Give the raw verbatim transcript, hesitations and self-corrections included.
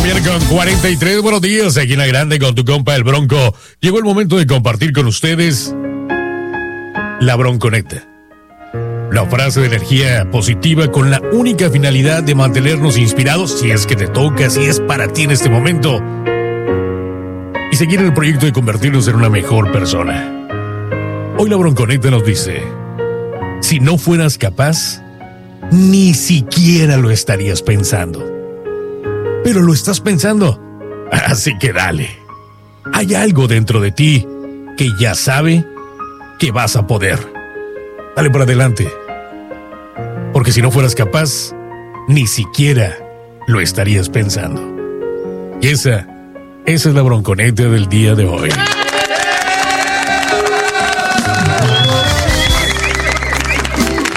mañana con cuarenta y tres. Buenos días, aquí en La Grande con tu compa El Bronco. Llegó el momento de compartir con ustedes la Bronconeta. La frase de energía positiva con la única finalidad de mantenernos inspirados, si es que te toca, si es para ti en este momento, y seguir en el proyecto de convertirnos en una mejor persona. Hoy la Bronconeta nos dice: si no fueras capaz, ni siquiera lo estarías pensando. Pero lo estás pensando, así que dale. Hay algo dentro de ti que ya sabe que vas a poder. Dale por adelante. Porque si no fueras capaz, ni siquiera lo estarías pensando. Y esa, esa es la Bronconeta del día de hoy.